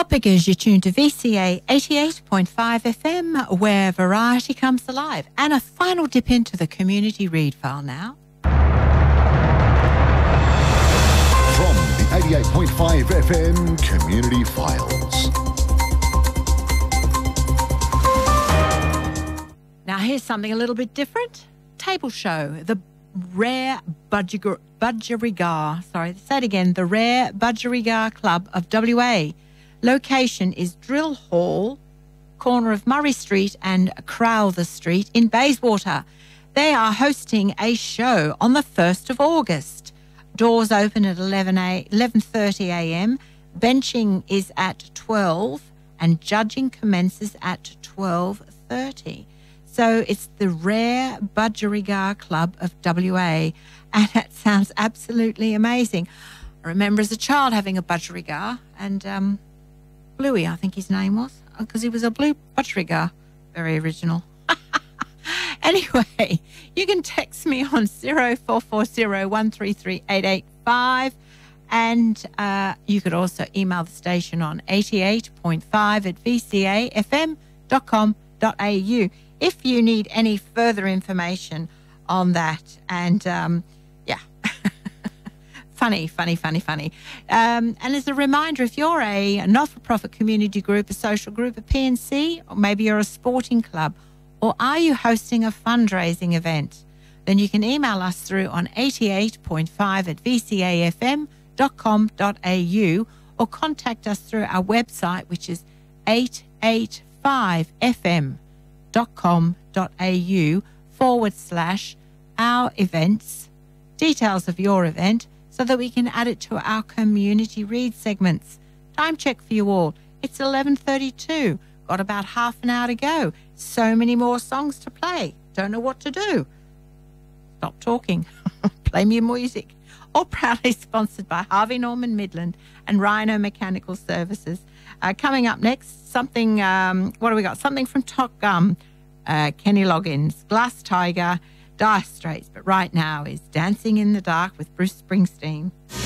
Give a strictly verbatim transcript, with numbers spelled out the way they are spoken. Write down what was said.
Because you're tuned to V C A eighty-eight point five F M, where variety comes alive. And a final dip into the community read file now. From the eighty-eight point five F M Community Files. Now here's something a little bit different. Table show, the Rare Budger- Budgerigar, sorry, say it again, the Rare Budgerigar Club of W A. Location is Drill Hall, corner of Murray Street and Crowther Street in Bayswater. They are hosting a show on the first of August. Doors open at eleven thirty a m. Benching is at twelve and judging commences at twelve thirty. So it's the Rare Budgerigar Club of W A, and that sounds absolutely amazing. I remember as a child having a budgerigar, and um, Bluey, I think his name was, because he was a blue budgerigar. Very original. Anyway, you can text me on zero four four zero one three three eight eight five, and uh, you could also email the station on eighty-eight point five at v c a f m dot com dot a u if you need any further information on that. And um, yeah, funny, funny, funny, funny. Um, and as a reminder, if you're a not-for-profit community group, a social group, a P N C, or maybe you're a sporting club, or are you hosting a fundraising event, then you can email us through on eighty-eight point five at v c a f m dot com dot a u, or contact us through our website, which is eight eight five f m dot com dot a u forward slash our events, details of your event, so that we can add it to our community read segments. Time check for you all. It's eleven thirty-two. Got about half an hour to go. So many more songs to play. Don't know what to do. Stop talking. Play me music. All proudly sponsored by Harvey Norman Midland and Rhino Mechanical Services. Uh, coming up next, something, um, what do we got? Something from Top Gum, uh, Kenny Loggins, Glass Tiger, Dire Straits. But right now is Dancing in the Dark with Bruce Springsteen.